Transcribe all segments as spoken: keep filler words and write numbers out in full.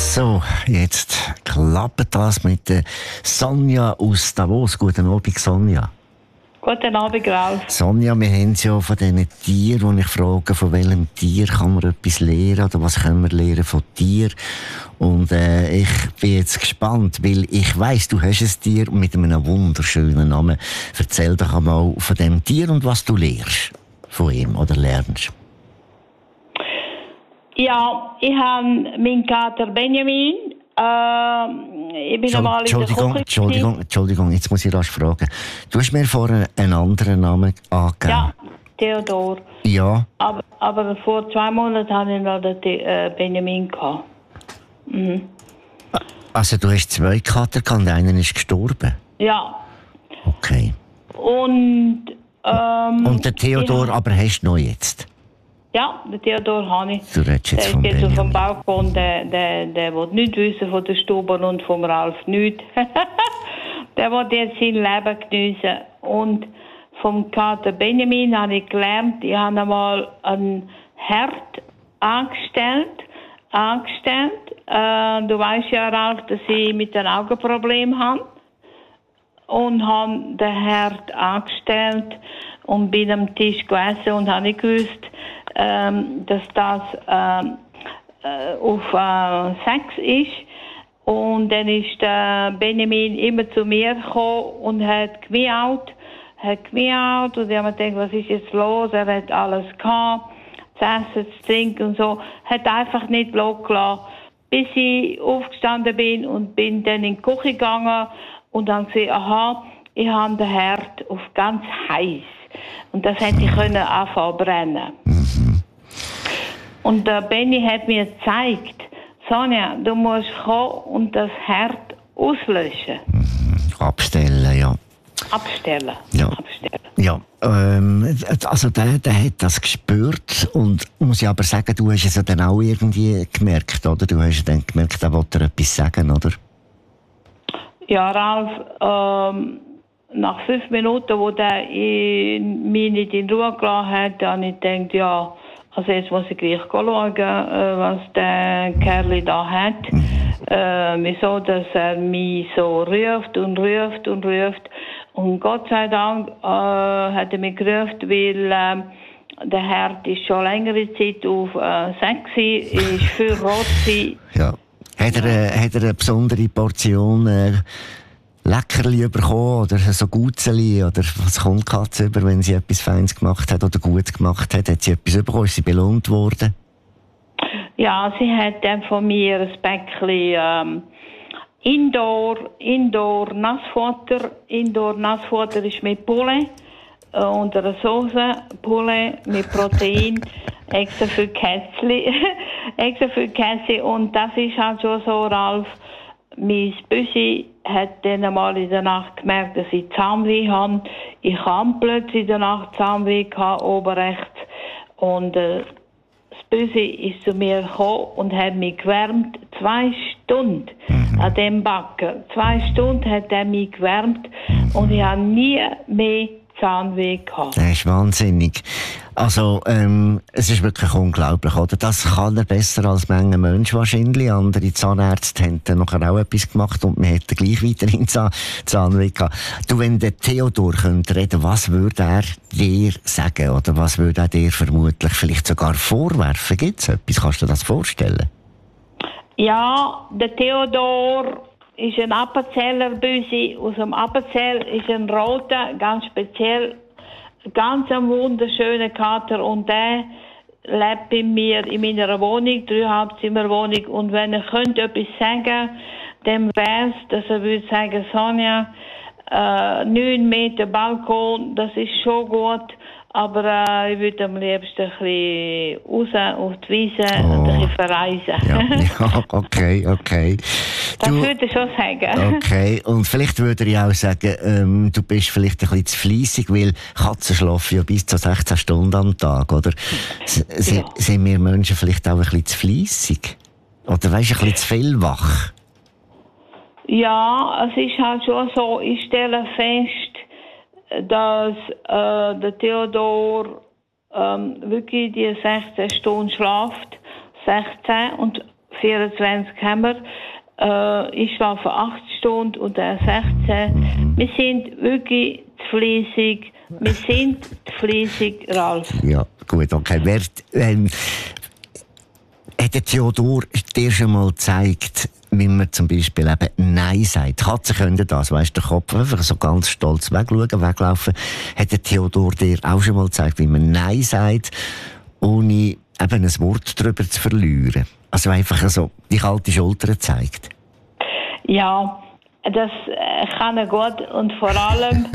So, jetzt klappt das mit der Sonja aus Davos. Guten Abend, Sonja. Guten Abend, Ralf. Sonja, wir haben es ja von diesen Tieren, und ich frage, von welchem Tier kann man etwas lernen oder was können wir lernen von Tieren? Und äh, ich bin jetzt gespannt, weil ich weiss, du hast ein Tier mit einem wunderschönen Namen. Erzähl doch einmal von dem Tier und was du lernst von ihm oder lernst. Ja, ich habe meinen Kater Benjamin. Äh, ich bin einmal in der Entschuldigung, Küche. Entschuldigung, Entschuldigung, jetzt muss ich rasch fragen. Du hast mir vorhin einen anderen Namen angegeben. Ja, Theodor. Ja. Aber, aber vor zwei Monaten hatte ich noch den äh, Benjamin gehabt. Mhm. Also du hast zwei Kater gehabt und einer ist gestorben? Ja. Okay. Und, ähm, und den Theodor ja. aber hast du noch jetzt? Ja, den Theodor habe ich. Du redest jetzt von der ist jetzt auf dem Benjamin. Balkon, der, der, der will nichts wissen von der Stube und vom Ralf nichts. Der will jetzt sein Leben geniessen. Und vom Kater Benjamin habe ich gelernt, ich habe einmal einen Herd angestellt. angestellt. Äh, du weißt ja, Ralf, dass ich mit einem Augenproblem habe. Und habe den Herd angestellt und bin am Tisch gegessen und habe nicht gewusst, ähm, dass das ähm, äh, auf äh, Sex ist. Und dann ist der Benjamin immer zu mir gekommen und hat gemiaut, hat gemiaut und ich habe mir gedacht, was ist jetzt los? Er hat alles gehabt, zu essen, zu trinken und so. Hat einfach nicht losgelassen, bis ich aufgestanden bin und bin dann in die Küche gegangen und dann gesehen, aha, ich habe den Herd auf ganz heiß. Und das hätte ich können anfangen brennen. Mhm. Und der Benny hat mir gezeigt, Sonja, du musst kommen und das Herd auslöschen. Mhm. Abstellen, ja. Abstellen. Ja. Abstellen. Ja, ähm, also der, der hat das gespürt und muss ich aber sagen, du hast es ja dann auch irgendwie gemerkt, oder? Du hast dann gemerkt, er wollte dir etwas sagen, oder? Ja, Ralf, ähm, nach fünf Minuten, wo der mich nicht in Ruhe gelassen hat, habe ich gedacht, ja, also jetzt muss ich gleich schauen, äh, was der Kerl da hat. Äh, wieso, dass er mich so ruft und ruft und ruft. Und Gott sei Dank äh, hat er mich gerufen, weil äh, der Herd ist schon längere Zeit auf äh, sexy, ist viel rot. Ja. Hat er, äh, hat er eine besondere Portion äh, Leckerli bekommen oder so Gutzeli oder was kommt die Katze über, wenn sie etwas Feines gemacht hat oder gut gemacht hat? Hat sie etwas bekommen? Ist sie belohnt worden? Ja, sie hat dann von mir ein Päckchen ähm, Indoor, Indoor Nassfutter. Indoor Nassfutter ist mit Poulet äh, und einer Soße, Poulet mit Protein, extra für Kätzli, extra für Kätzli. Und das ist halt schon so, Ralf. Mein Büsi hat dann einmal in der Nacht gemerkt, dass ich Zahnweh habe. Ich habe plötzlich in der Nacht Zahnweh gehabt, oben rechts. Und äh, das Büsi ist zu mir gekommen und hat mich gewärmt. Zwei Stunden mhm. an dem Backen. Zwei Stunden hat er mich gewärmt und ich habe nie mehr Zahnweh gehabt. Das ist wahnsinnig. Also, ähm, es ist wirklich unglaublich, oder? Das kann er besser als Menge Menschen wahrscheinlich. Andere Zahnärzte haben dann nachher auch etwas gemacht und wir hätten gleich weiterhin Zahn Zahnweh gehabt. Du, wenn der Theodor könnte reden, was würde er dir sagen? Oder was würde er dir vermutlich vielleicht sogar vorwerfen? Gibt es etwas? Kannst du dir das vorstellen? Ja, der Theodor ist ein Appenzeller-Büsi. Aus dem Appenzell ist ein roter, ganz speziell, ganz ein wunderschöner Kater. Und der lebt bei mir in meiner Wohnung, Dreieinhalbzimmerwohnung. Und wenn er könnte etwas sagen, dann wäre es, dass er würde sagen, Sonja, äh, neun Meter Balkon, das ist schon gut. Aber äh, ich würde am liebsten ein bisschen raus auf die Wiese oh. und ein bisschen verreisen. Ja, ja, okay, okay. Das du, würde ich schon sagen. Okay, und vielleicht würde ich auch sagen, ähm, du bist vielleicht ein bisschen zu fleissig, weil Katzen schlafen ja bis zu sechzehn Stunden am Tag, oder? S ja. Sind wir Menschen vielleicht auch ein bisschen zu fleissig? Oder weisst du, ein bisschen zu viel wach? Ja, es ist halt schon so, ich stelle fest, dass äh, der Theodor ähm, wirklich die sechzehn Stunden schlaft, sechzehn, und vierundzwanzig haben wir. Äh, ich schlafe acht Stunden und er sechzehn. Wir sind wirklich fleißig. Wir sind fleißig, Ralf. Ja, gut, okay. Wer, ähm, hat der Theodor dir schon mal gezeigt, wie man zum Beispiel eben Nein sagt? Katzen können das, weißt du, der Kopf einfach so ganz stolz wegschauen, weglaufen. Hat der Theodor dir auch schon mal gezeigt, wie man Nein sagt, ohne eben ein Wort darüber zu verlieren? Also einfach so die kalte Schulter zeigt. Ja, das kann er gut und vor allem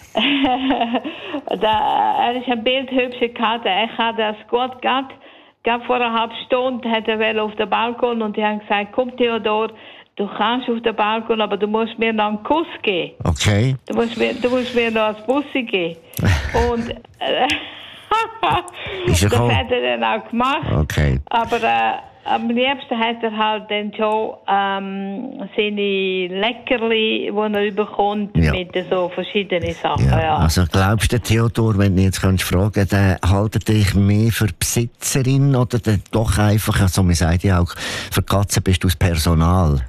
da, er ist ein bildhübscher Kater, er hat das gut gehabt. Gab vor einer halben Stunde hat er auf den Balkon und die haben gesagt, komm Theodor, du kannst auf den Balkon, aber du musst mir noch einen Kuss geben. Okay. Du musst mir, du musst mir noch ein Bussi geben. Und äh, das hat er dann auch gemacht. Okay. Aber äh, am liebsten hat er halt dann schon ähm, seine Leckerli, die er bekommt, ja. Mit so verschiedenen Sachen. Ja. Ja. Also glaubst du, Theodor, wenn du jetzt könntest fragen, der haltet dich mehr für Besitzerin oder doch einfach, also man sagt ja auch, für Katzen bist du das Personal?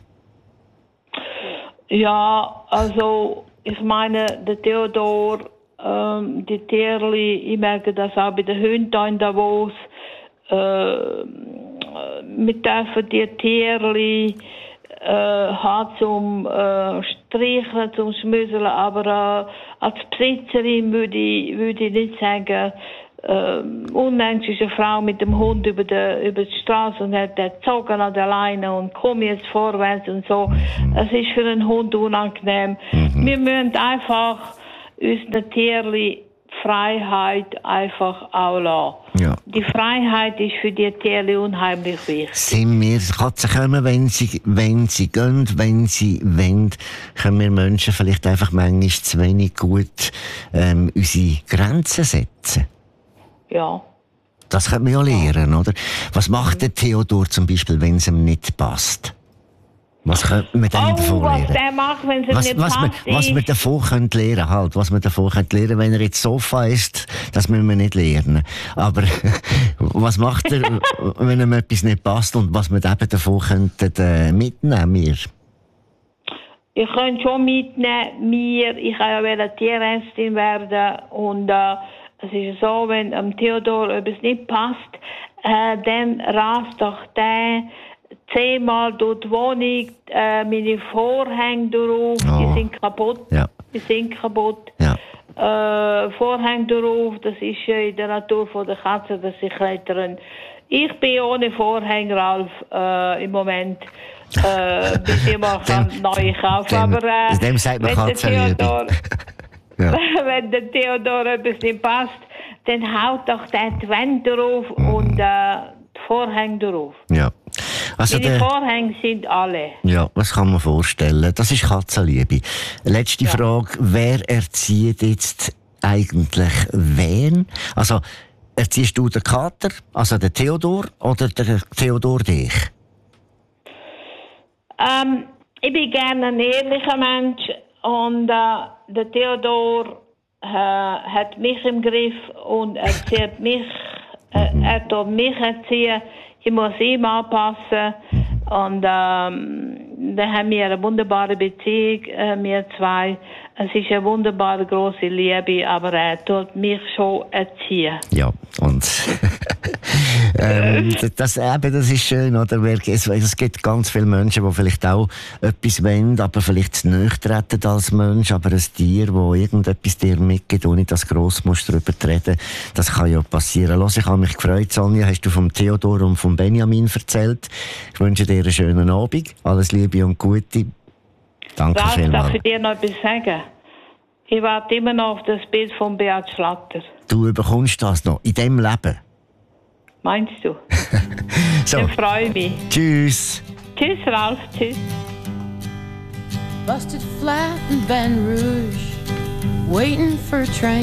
Ja, also ich meine, der Theodor, ähm, die Tierli, ich merke das auch bei den Hunden in Davos, äh, wir dürfen die Tierli äh, haben zum äh, Streicheln, zum Schmüsseln, aber äh, als Besitzerin würde ich, würde ich nicht sagen, äh, unlängst ist eine Frau mit dem Hund über die, über die Straße und hat den gezogen an der Leine und komm jetzt vorwärts und so. Es ist für einen Hund unangenehm. Mhm. Wir müssen einfach unseren Tierli Freiheit einfach auch lassen. Ja. Die Freiheit ist für die Tiere unheimlich wichtig. Sind wir, Katzen kommen, wenn sie, wenn sie gehen, wenn sie wollen, können wir Menschen vielleicht einfach manchmal zu wenig gut ähm, unsere Grenzen setzen. Ja. Das könnte man ja lernen, oder? Was macht der Theodor zum Beispiel, wenn es ihm nicht passt? Was könnte man denn oh, davon lernen? Was der macht, wenn es was, nicht was passt, man, was man davon könnte lernen, halt, was man davon könnte lernen, wenn er jetzt Sofa ist, das müssen wir nicht lernen. Aber was macht er, wenn ihm etwas nicht passt und was wir eben davon könnten äh, mitnehmen, wir? Ich könnte schon mitnehmen, mir, ich kann ja Tierärztin werden und äh, es ist so, wenn am Theodor etwas nicht passt, äh, dann rast doch der zehnmal durch die Wohnung, äh, meine Vorhänge drauf, oh. Die sind kaputt. Ja. Die sind kaputt. Ja. Äh, Vorhänge drauf, das ist äh, in der Natur von der Katze, dass sie klettern. Ich bin ohne Vorhänge, Ralf, äh, im Moment. Äh, bis ich mal neue kaufen. Dem, aber äh, dem sagt man Katzenliebe. Ja. Wenn der Theodor etwas nicht passt, dann haut doch der die Wände drauf mm. und äh, die Vorhänge drauf. Ja. Also die Vorhänge sind alle. Ja, das kann man vorstellen. Das ist Katzenliebe. Letzte ja. Frage. Wer erzieht jetzt eigentlich wen? Also, erziehst du den Kater, also den Theodor, oder der Theodor dich? Ähm, ich bin gerne ein ehrlicher Mensch und äh, der Theodor äh, hat mich im Griff und erzieht mich, äh, mhm. er tut mich erziehen. Ich muss ihm anpassen und ähm, da haben wir eine wunderbare Beziehung, äh, wir zwei. Es ist eine wunderbare große Liebe, aber er tut mich schon erziehen. Ja, und ähm, das, eben, das ist schön, oder? Es, es gibt ganz viele Menschen, die vielleicht auch etwas wollen, aber vielleicht zu nahe treten als Mensch, aber ein Tier, das irgendetwas dir mitgibt, ohne dass du gross musst darüber reden, das kann ja passieren. Los, ich habe mich gefreut, Sonja, hast du vom Theodor und vom Benjamin erzählt. Ich wünsche dir einen schönen Abend, alles Liebe und Gute. Danke Ralf, vielmals. Darf ich dir noch etwas sagen? Ich warte immer noch auf das Bild von Beat Schlatter. Du bekommst das noch in diesem Leben? Meinst du? So. Dann freue ich mich. Tschüss. Tschüss, Ralf. Tschüss. Busted flat in Baton Rouge, waiting for a train.